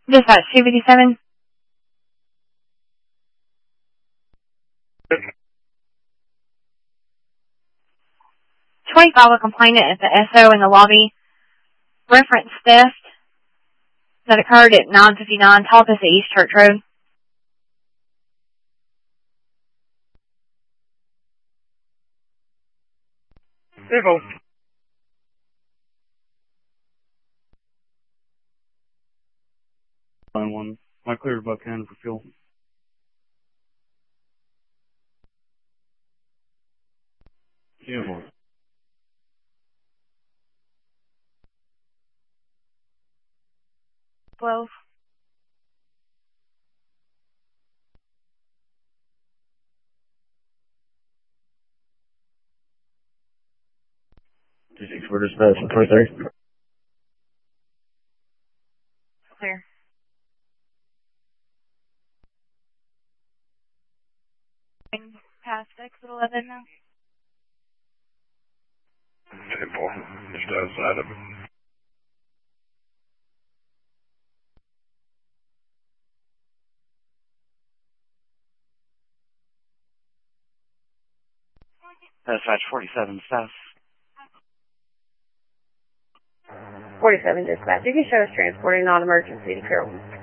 Dispatch 257. 25 a complainant at the SO in the lobby. Reference theft that occurred at 959 Talpas East Church Road. Civil. Line 1. My clear above cannon for fuel. Uniform. Twelve. Six for dispatch, 23. Clear. Past exit 11 now. Simple. Just outside of it. Dispatch 47 south. 47 dispatch. You can show us transporting non-emergency to Carroll.